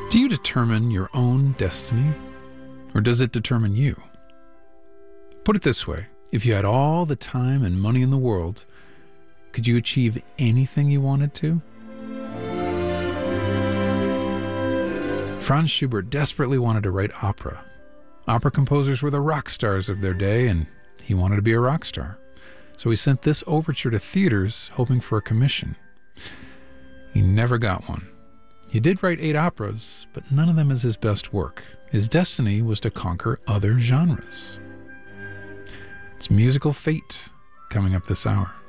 Do you determine your own destiny, or does it determine you? Put it this way, if you had all the time and money in the world, could you achieve anything you wanted to? Franz Schubert desperately wanted to write opera. Opera composers were the rock stars of their day, and he wanted to be a rock star. So he sent this overture to theaters, hoping for a commission. He never got one. He did write 8 operas, but none of them is his best work. His destiny was to conquer other genres. It's Musical Fate coming up this hour.